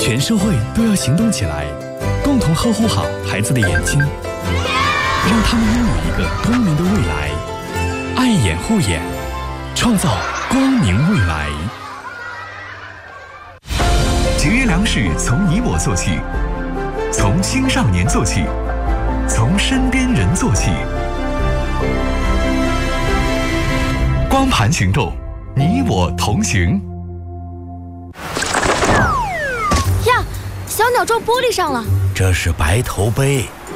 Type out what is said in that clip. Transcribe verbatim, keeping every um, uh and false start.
全社会都要行动起来，共同呵护好孩子的眼睛，让他们拥有一个光明的未来。爱眼护眼，创造光明未来。 节约粮食从你我做起，从青少年做起，从身边人做起。光盘行动，你我同行。 呀，小鸟撞玻璃上了。 这是白头杯，